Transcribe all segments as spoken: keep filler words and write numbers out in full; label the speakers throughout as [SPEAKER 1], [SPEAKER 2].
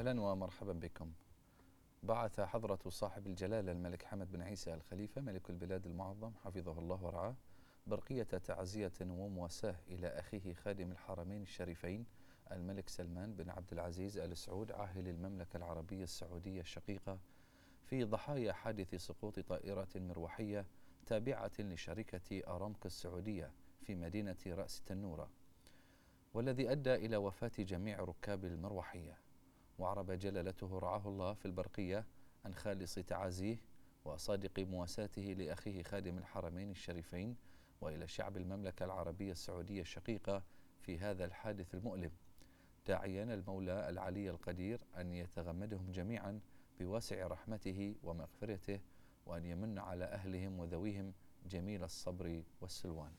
[SPEAKER 1] أهلا ومرحبا بكم. بعث حضرة صاحب الجلالة الملك حمد بن عيسى الخليفة ملك البلاد المعظم حفظه الله ورعاه برقية تعزية ومواساة إلى أخيه خادم الحرمين الشريفين الملك سلمان بن عبد العزيز آل سعود عاهل المملكة العربية السعودية الشقيقة في ضحايا حادث سقوط طائرة مروحية تابعة لشركة أرامكو السعودية في مدينة رأس تنورة، والذي أدى إلى وفاة جميع ركاب المروحية. وعرب جلالته رعاه الله في البرقية عن خالص تعازيه وصادق مواساته لأخيه خادم الحرمين الشريفين وإلى شعب المملكة العربية السعودية الشقيقة في هذا الحادث المؤلم، داعيا المولى العلي القدير أن يتغمدهم جميعا بواسع رحمته ومغفرته، وأن يمن على أهلهم وذويهم جميل الصبر والسلوان.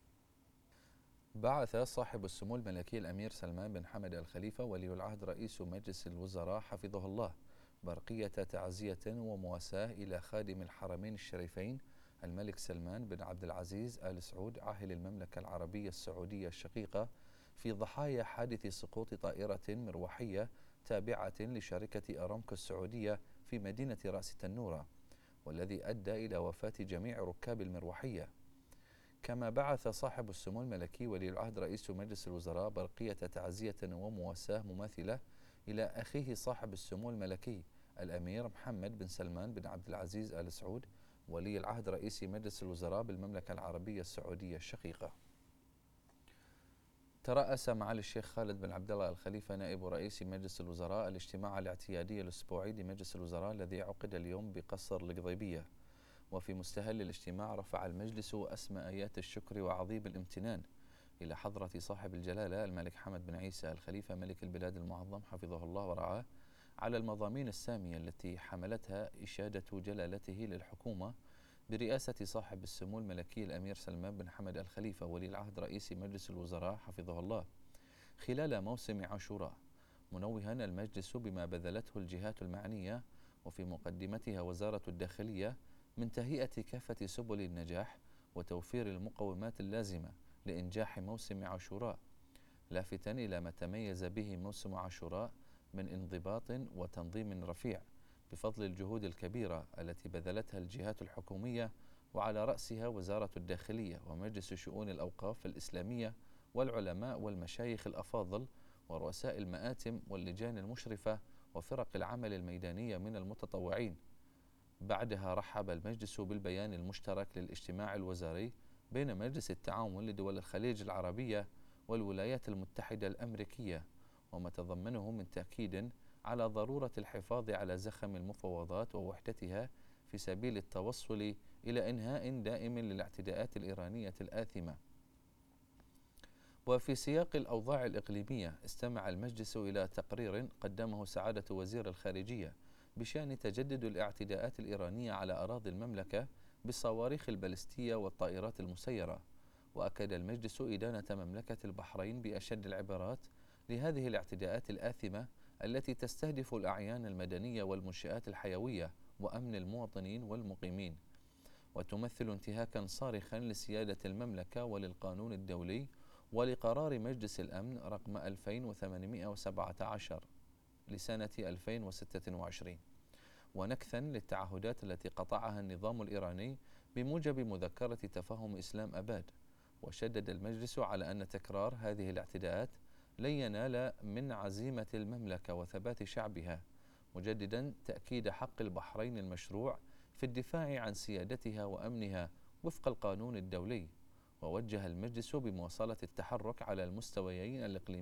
[SPEAKER 1] بعث صاحب السمو الملكي الأمير سلمان بن حمد الخليفة ولي العهد رئيس مجلس الوزراء حفظه الله برقية تعزية ومواساة إلى خادم الحرمين الشريفين الملك سلمان بن عبد العزيز آل سعود عاهل المملكة العربية السعودية الشقيقة في ضحايا حادث سقوط طائرة مروحية تابعة لشركة أرامكو السعودية في مدينة رأس تنورة، والذي أدى إلى وفاة جميع ركاب المروحية. كما بعث صاحب السمو الملكي ولي العهد رئيس مجلس الوزراء برقية تعزية ومواساة مماثلة إلى أخيه صاحب السمو الملكي الأمير محمد بن سلمان بن عبد العزيز آل سعود ولي العهد رئيس مجلس الوزراء بالمملكة العربية السعودية الشقيقة. ترأس معالي الشيخ خالد بن عبد الله الخليفة نائب رئيس مجلس الوزراء الاجتماع الاعتيادي الأسبوعي لمجلس الوزراء الذي عقد اليوم بقصر القضيبية. وفي مستهل الاجتماع رفع المجلس أسمى آيات الشكر وعظيم الامتنان إلى حضرة صاحب الجلالة الملك حمد بن عيسى الخليفة ملك البلاد المعظم حفظه الله ورعاه على المضامين السامية التي حملتها إشادة جلالته للحكومة برئاسة صاحب السمو الملكي الأمير سلمان بن حمد الخليفة ولي العهد رئيس مجلس الوزراء حفظه الله خلال موسم عاشوراء، منوها المجلس بما بذلته الجهات المعنية وفي مقدمتها وزارة الداخلية من تهيئة كافة سبل النجاح وتوفير المقومات اللازمة لإنجاح موسم عاشوراء، لافتا إلى ما تميز به موسم عاشوراء من انضباط وتنظيم رفيع بفضل الجهود الكبيرة التي بذلتها الجهات الحكومية وعلى رأسها وزارة الداخلية ومجلس شؤون الأوقاف الإسلامية والعلماء والمشايخ الأفاضل ورؤساء المآتم واللجان المشرفة وفرق العمل الميدانية من المتطوعين. بعدها رحب المجلس بالبيان المشترك للاجتماع الوزاري بين مجلس التعاون لدول الخليج العربية والولايات المتحدة الأمريكية، وما تضمنه من تأكيد على ضرورة الحفاظ على زخم المفاوضات ووحدتها في سبيل التوصل إلى إنهاء دائم للاعتداءات الإيرانية الآثمة. وفي سياق الأوضاع الإقليمية استمع المجلس إلى تقرير قدمه سعادة وزير الخارجية بشأن تجدد الاعتداءات الإيرانية على أراضي المملكة بالصواريخ البالستية والطائرات المسيرة، وأكد المجلس إدانة مملكة البحرين بأشد العبارات لهذه الاعتداءات الآثمة التي تستهدف الأعيان المدنية والمنشآت الحيوية وأمن المواطنين والمقيمين، وتمثل انتهاكا صارخا لسيادة المملكة وللقانون الدولي ولقرار مجلس الأمن رقم ألفين وثمانمئة وسبعة عشر لسنة ألفين وستة وعشرين، ونكثا للتعهدات التي قطعها النظام الإيراني بموجب مذكرة تفاهم إسلام أباد. وشدد المجلس على أن تكرار هذه الاعتداءات لن ينال من عزيمة المملكة وثبات شعبها، مجددا تأكيد حق البحرين المشروع في الدفاع عن سيادتها وأمنها وفق القانون الدولي. ووجه المجلس بمواصلة التحرك على المستويين الإقليميين